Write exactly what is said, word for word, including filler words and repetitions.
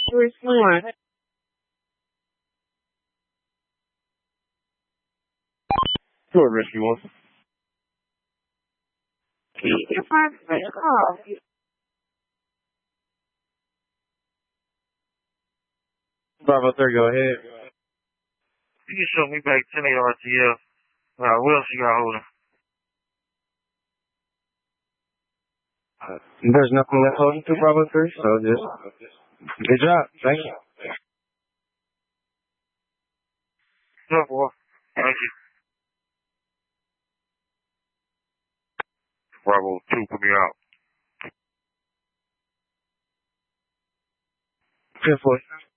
Which one? Sure, Rescue One. Your first call. Bravo three, go ahead. You can show me back ten eight R T L. Uh, what else you got holding? Uh, there's nothing left holding to Bravo three, so just good job. Thank you. No, boy. Thank you. Bravo two, put me out. ten four.